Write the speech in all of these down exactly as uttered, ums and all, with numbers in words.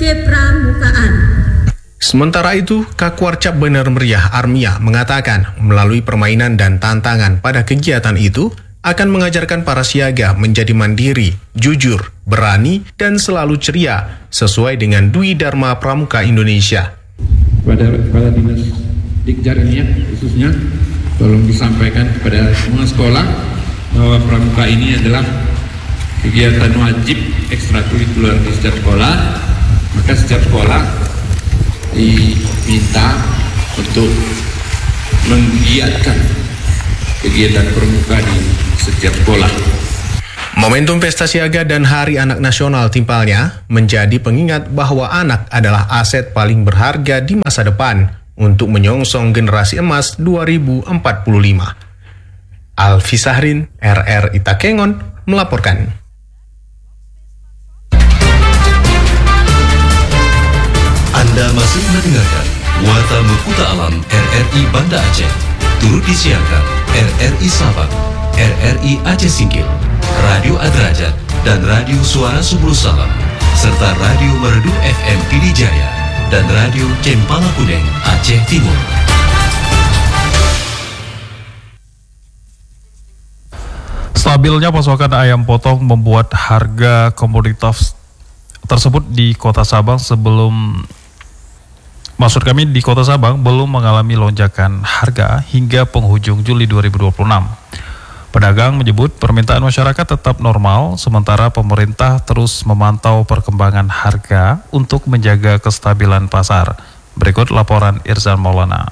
kepramukaan. Sementara itu, Kakwarcap Bener Meriah Armia mengatakan melalui permainan dan tantangan pada kegiatan itu akan mengajarkan para siaga menjadi mandiri, jujur, berani, dan selalu ceria sesuai dengan Dwi Dharma Pramuka Indonesia. Kepada Kepala Dinas Dikjar ini ya, khususnya tolong disampaikan kepada semua sekolah bahwa pramuka ini adalah kegiatan wajib ekstrakurikuler di setiap sekolah. Maka setiap sekolah diminta untuk menggiatkan kegiatan pramuka di setiap sekolah. Momentum Pesta Siaga dan Hari Anak Nasional timpalnya menjadi pengingat bahwa anak adalah aset paling berharga di masa depan untuk menyongsong generasi emas dua ribu empat puluh lima. Alfi Sahrin, R R Itakengon, melaporkan. Anda masih mendengarkan Warta Mekuta Alam R R I Banda Aceh. Turut disiarkan R R I Sabang, R R I Aceh Singkil, Radio Adrajat, dan Radio Suara Subulu Salam, serta Radio Merdu F M Pidijaya, dan Radio Cempala Kuneng Aceh Timur. Stabilnya pasokan ayam potong membuat harga komoditas tersebut di Kota Sabang sebelum Maksud kami di Kota Sabang belum mengalami lonjakan harga hingga penghujung Juli dua ribu dua puluh enam. Pedagang menyebut permintaan masyarakat tetap normal, sementara pemerintah terus memantau perkembangan harga untuk menjaga kestabilan pasar. Berikut laporan Irzan Maulana.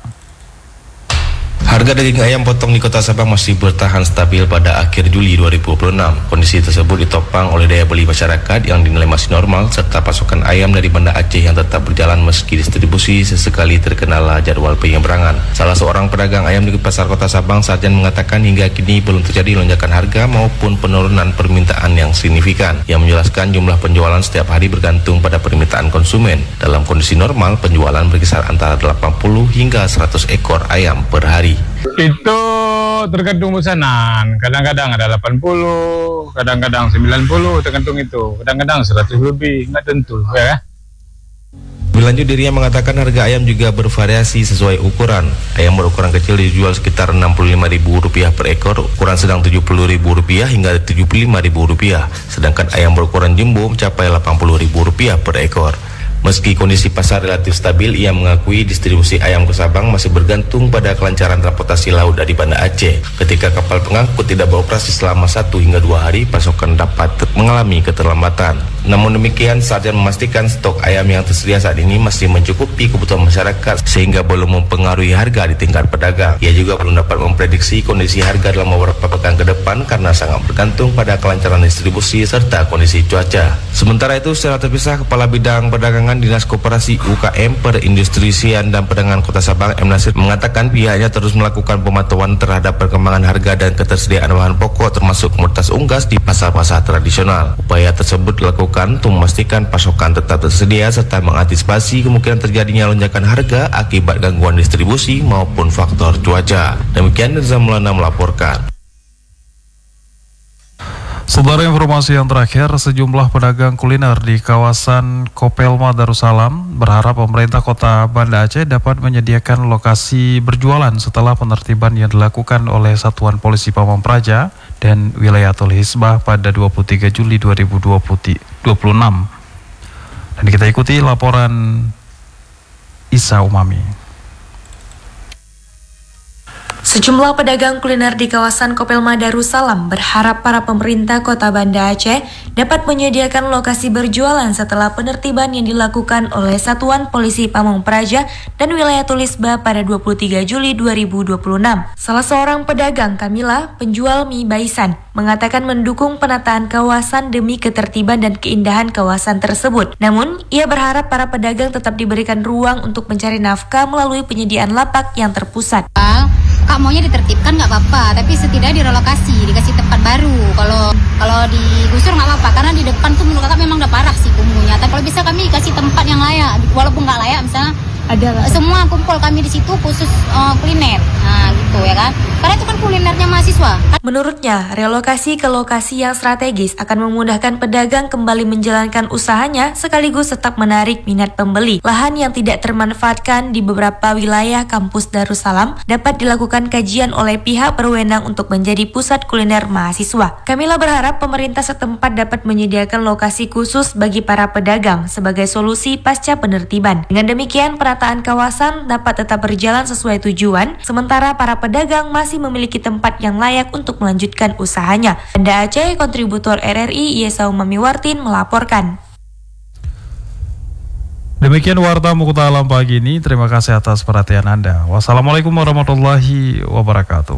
Harga daging ayam potong di Kota Sabang masih bertahan stabil pada akhir Juli dua ribu dua puluh enam. Kondisi tersebut ditopang oleh daya beli masyarakat yang dinilai masih normal, serta pasokan ayam dari Banda Aceh yang tetap berjalan meski distribusi sesekali terkendala jadwal penyeberangan. Salah seorang pedagang ayam di Pasar Kota Sabang, Sarjan, mengatakan hingga kini belum terjadi lonjakan harga maupun penurunan permintaan yang signifikan. Yang menjelaskan jumlah penjualan setiap hari bergantung pada permintaan konsumen. Dalam kondisi normal, penjualan berkisar antara delapan puluh hingga seratus ekor ayam per hari. Itu tergantung pesanan, kadang-kadang ada delapan puluh, kadang-kadang sembilan puluh, tergantung itu, kadang-kadang seratus lebih, nggak tentu ya. Berlanjut, dirinya mengatakan harga ayam juga bervariasi sesuai ukuran. Ayam berukuran kecil dijual sekitar enam puluh lima ribu rupiah per ekor, ukuran sedang tujuh puluh ribu rupiah hingga tujuh puluh lima ribu rupiah, sedangkan ayam berukuran jumbo mencapai delapan puluh ribu rupiah per ekor. Meski kondisi pasar relatif stabil, ia mengakui distribusi ayam ke Sabang masih bergantung pada kelancaran transportasi laut dari Banda Aceh. Ketika kapal pengangkut tidak beroperasi selama satu hingga dua hari, pasokan dapat mengalami keterlambatan. Namun demikian, Sarjan memastikan stok ayam yang tersedia saat ini masih mencukupi kebutuhan masyarakat sehingga belum mempengaruhi harga di tingkat pedagang. Ia juga belum dapat memprediksi kondisi harga dalam beberapa pekan ke depan karena sangat bergantung pada kelancaran distribusi serta kondisi cuaca. Sementara itu, secara terpisah, Kepala Bidang Perdagangan Dinas Koperasi U K M, Perindustrisian dan Perdagangan Kota Sabang, M. Nasir, mengatakan pihaknya terus melakukan pemantauan terhadap perkembangan harga dan ketersediaan bahan pokok termasuk komoditas unggas di pasar-pasar tradisional. Upaya tersebut dilakukan untuk memastikan pasokan tetap tersedia serta mengantisipasi kemungkinan terjadinya lonjakan harga akibat gangguan distribusi maupun faktor cuaca. Demikian Irzan Maulana melaporkan. Saudara, informasi yang terakhir, sejumlah pedagang kuliner di kawasan Kopelma Darussalam berharap pemerintah Kota Banda Aceh dapat menyediakan lokasi berjualan setelah penertiban yang dilakukan oleh Satuan Polisi Pamong Praja dan Wilayatul Hisbah pada dua puluh tiga Juli dua ribu dua puluh enam. Dan kita ikuti laporan Isa Umami. Sejumlah pedagang kuliner di kawasan Kopelma Darussalam berharap para pemerintah Kota Banda Aceh dapat menyediakan lokasi berjualan setelah penertiban yang dilakukan oleh Satuan Polisi Pamong Praja dan Wilayatul Hisbah pada dua puluh tiga Juli dua ribu dua puluh enam. Salah seorang pedagang, Kamila, penjual mie Baisan, mengatakan mendukung penataan kawasan demi ketertiban dan keindahan kawasan tersebut. Namun, ia berharap para pedagang tetap diberikan ruang untuk mencari nafkah melalui penyediaan lapak yang terpusat. Kak maunya ditertibkan nggak apa-apa, tapi setidaknya direlokasi, dikasih tempat baru. Kalau kalau digusur nggak apa-apa, karena di depan tuh menurut kakak memang udah parah sih kumuhnya. Tapi kalau bisa kami kasih tempat yang layak, walaupun nggak layak, misalnya Ada semua kumpul kami di situ khusus uh, kuliner. Nah, gitu ya kan. Karena itu kan kulinernya mahasiswa. Menurutnya, relokasi ke lokasi yang strategis akan memudahkan pedagang kembali menjalankan usahanya sekaligus tetap menarik minat pembeli. Lahan yang tidak termanfaatkan di beberapa wilayah kampus Darussalam dapat dilakukan kajian oleh pihak berwenang untuk menjadi pusat kuliner mahasiswa. Kamila berharap pemerintah setempat dapat menyediakan lokasi khusus bagi para pedagang sebagai solusi pasca penertiban. Dengan demikian, penataan kawasan dapat tetap berjalan sesuai tujuan, sementara para pedagang masih memiliki tempat yang layak untuk melanjutkan usahanya. Banda Aceh, kontributor R R I Yesau Mamiwartin melaporkan. Demikian Warta Mukuta Alam pagi ini. Terima kasih atas perhatian Anda. Wassalamualaikum warahmatullahi wabarakatuh.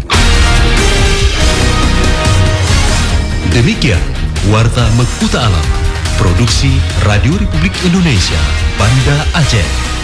Demikian Warta Mukuta Alam, produksi Radio Republik Indonesia, Banda Aceh.